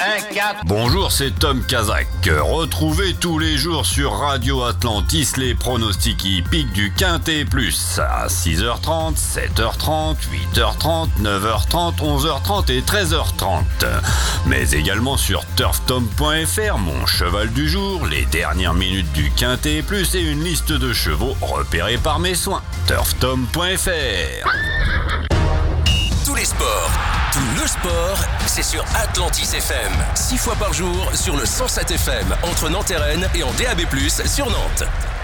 4. Bonjour, c'est Tom Kazak. Retrouvez tous les jours sur Radio Atlantis les pronostics hippiques du Quintet Plus à 6h30, 7h30, 8h30, 9h30, 11h30 et 13h30. Mais également sur turftom.fr, mon cheval du jour, les dernières minutes du Quintet Plus et une liste de chevaux repérés par mes soins. turftom.fr. Tous les sports, tout le sport, c'est sur Atlantis FM. 6 fois par jour sur le 107 FM entre Nantes et Rennes et en DAB+, sur Nantes.